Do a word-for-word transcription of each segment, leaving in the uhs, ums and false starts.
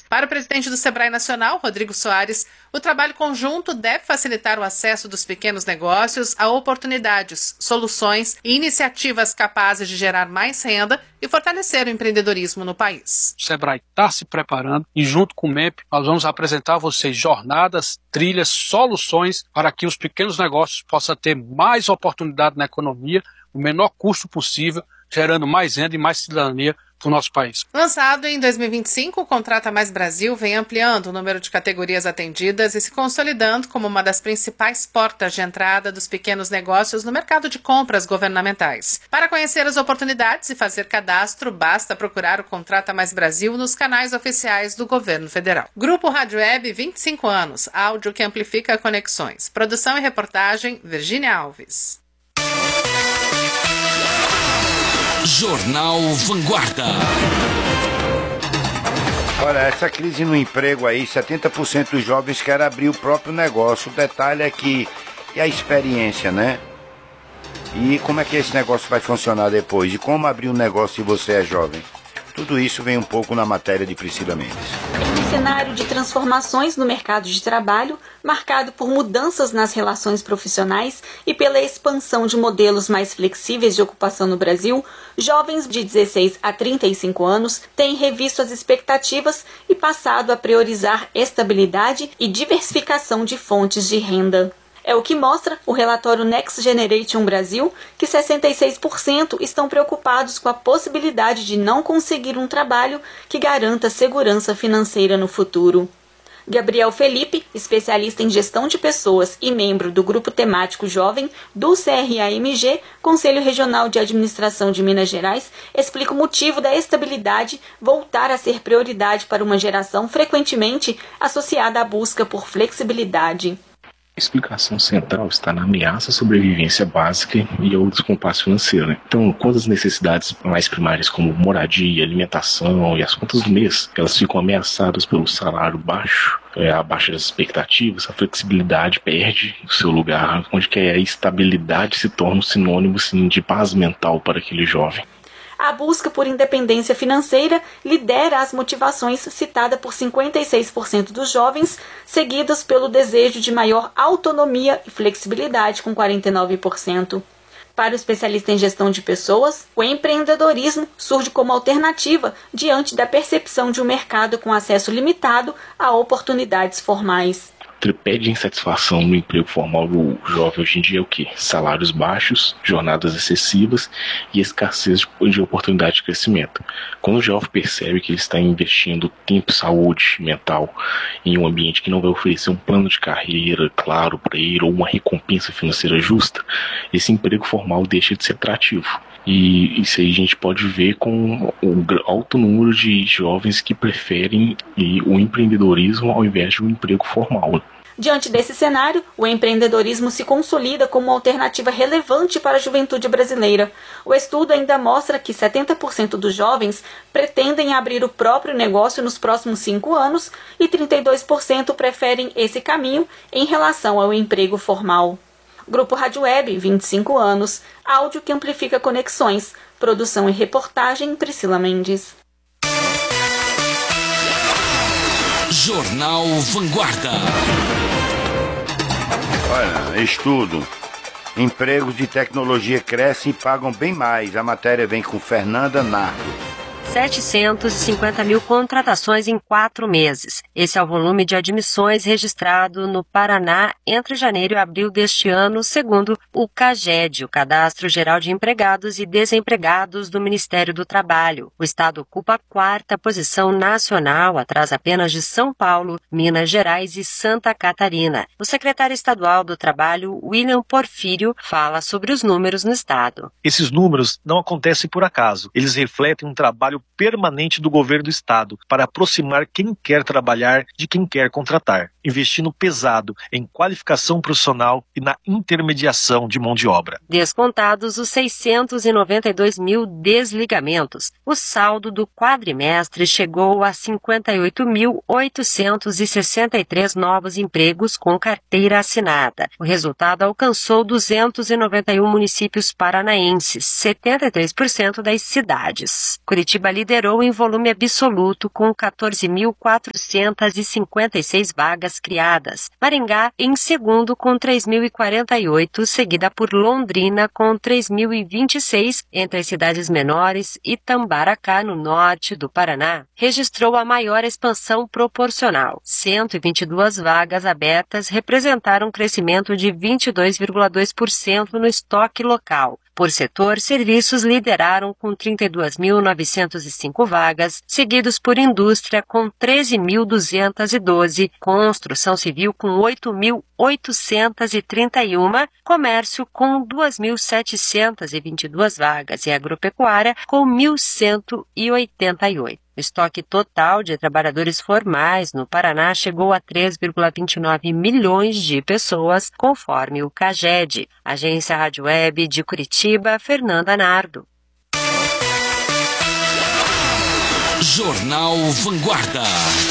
negócios. Para o presidente do Sebrae Nacional, Rodrigo Soares, o trabalho conjunto deve facilitar o acesso dos pequenos negócios a oportunidades, soluções e iniciativas capazes de gerar mais renda e fortalecer o empreendedorismo no país. O Sebrae está se preparando e, junto com o M E P, nós vamos apresentar a vocês jornadas, trilhas, soluções para que os pequenos negócios possam ter mais oportunidade na economia, o menor custo possível, gerando mais renda e mais cidadania para o nosso país. Lançado em dois mil e vinte e cinco, o Contrata Mais Brasil vem ampliando o número de categorias atendidas e se consolidando como uma das principais portas de entrada dos pequenos negócios no mercado de compras governamentais. Para conhecer as oportunidades e fazer cadastro, basta procurar o Contrata Mais Brasil nos canais oficiais do governo federal. Grupo Rádio Web, vinte e cinco anos, áudio que amplifica conexões. Produção e reportagem, Virgínia Alves. Jornal Vanguarda. Olha, essa crise no emprego aí, setenta por cento dos jovens querem abrir o próprio negócio. O detalhe é que é a experiência, né? E como é que esse negócio vai funcionar depois? E como abrir um negócio se você é jovem? Tudo isso vem um pouco na matéria de Priscila Mendes. Em um cenário de transformações no mercado de trabalho, marcado por mudanças nas relações profissionais e pela expansão de modelos mais flexíveis de ocupação no Brasil, jovens de dezesseis a trinta e cinco anos têm revisto as expectativas e passado a priorizar estabilidade e diversificação de fontes de renda. É o que mostra o relatório Next Generation Brasil, que sessenta e seis por cento estão preocupados com a possibilidade de não conseguir um trabalho que garanta segurança financeira no futuro. Gabriel Felipe, especialista em gestão de pessoas e membro do Grupo Temático Jovem do C R A M G, Conselho Regional de Administração de Minas Gerais, explica o motivo da estabilidade voltar a ser prioridade para uma geração frequentemente associada à busca por flexibilidade. A explicação central está na ameaça à sobrevivência básica e ao descompasso financeiro. Né? Então, quando as necessidades mais primárias como moradia, alimentação e as contas do mês, elas ficam ameaçadas pelo salário baixo, é, abaixo das expectativas, a flexibilidade perde o seu lugar, onde que a estabilidade se torna um sinônimo assim, de paz mental para aquele jovem. A busca por independência financeira lidera as motivações citada por cinquenta e seis por cento dos jovens, seguidas pelo desejo de maior autonomia e flexibilidade, com quarenta e nove por cento. Para o especialista em gestão de pessoas, o empreendedorismo surge como alternativa diante da percepção de um mercado com acesso limitado a oportunidades formais. O tripé de insatisfação no emprego formal do jovem hoje em dia é o quê? Salários baixos, jornadas excessivas e escassez de oportunidade de crescimento. Quando o jovem percebe que ele está investindo tempo e saúde mental em um ambiente que não vai oferecer um plano de carreira claro para ele ou uma recompensa financeira justa, esse emprego formal deixa de ser atrativo. E isso aí a gente pode ver com o alto número de jovens que preferem o empreendedorismo ao invés de um emprego formal. Diante desse cenário, o empreendedorismo se consolida como uma alternativa relevante para a juventude brasileira. O estudo ainda mostra que setenta por cento dos jovens pretendem abrir o próprio negócio nos próximos cinco anos e trinta e dois por cento preferem esse caminho em relação ao emprego formal. Grupo Rádio Web, vinte e cinco anos, áudio que amplifica conexões. Produção e reportagem, Priscila Mendes. Jornal Vanguarda. Olha, estudo. Empregos de tecnologia crescem e pagam bem mais. A matéria vem com Fernanda Nardo. setecentos e cinquenta mil contratações em quatro meses. Esse é o volume de admissões registrado no Paraná entre janeiro e abril deste ano, segundo o CAGED, o Cadastro Geral de Empregados e Desempregados do Ministério do Trabalho. O estado ocupa a quarta posição nacional, atrás apenas de São Paulo, Minas Gerais e Santa Catarina. O secretário estadual do Trabalho, William Porfírio, fala sobre os números no estado. Esses números não acontecem por acaso. Eles refletem um trabalho permanente do governo do estado para aproximar quem quer trabalhar de quem quer contratar, investindo pesado em qualificação profissional e na intermediação de mão de obra. Descontados os seiscentos e noventa e dois mil desligamentos, o saldo do quadrimestre chegou a cinquenta e oito mil oitocentos e sessenta e três novos empregos com carteira assinada. O resultado alcançou duzentos e noventa e um municípios paranaenses, setenta e três por cento das cidades. Curitiba liderou em volume absoluto com quatorze mil quatrocentas e cinquenta e seis vagas criadas. Maringá em segundo com três mil e quarenta e oito, seguida por Londrina com três mil e vinte e seis. Entre as cidades menores, Itambaracá, no norte do Paraná, registrou a maior expansão proporcional. cento e vinte e duas vagas abertas representaram um crescimento de vinte e dois vírgula dois por cento no estoque local. Por setor, serviços lideraram com trinta e duas mil novecentas e cinco vagas, seguidos por indústria com treze mil duzentas e doze, construção civil com oito mil oitocentas e trinta e uma, comércio com duas mil setecentas e vinte e duas vagas e agropecuária com mil cento e oitenta e oito. O estoque total de trabalhadores formais no Paraná chegou a três vírgula vinte e nove milhões de pessoas, conforme o CAGED. Agência Rádio Web de Curitiba, Fernanda Nardo. Jornal Vanguarda.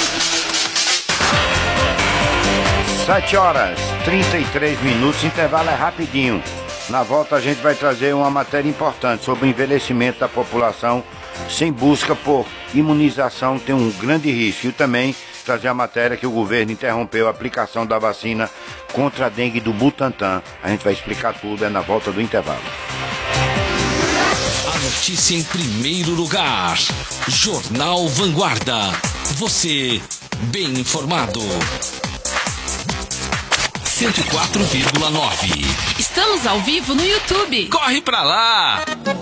sete horas e trinta e três minutos, intervalo é rapidinho. Na volta a gente vai trazer uma matéria importante sobre o envelhecimento da população sem busca por imunização, tem um grande risco. E também trazer a matéria que o governo interrompeu a aplicação da vacina contra a dengue do Butantan. A gente vai explicar tudo, é na volta do intervalo. A notícia em primeiro lugar. Jornal Vanguarda. Você bem informado. cento e quatro vírgula nove. Estamos ao vivo no YouTube. Corre pra lá!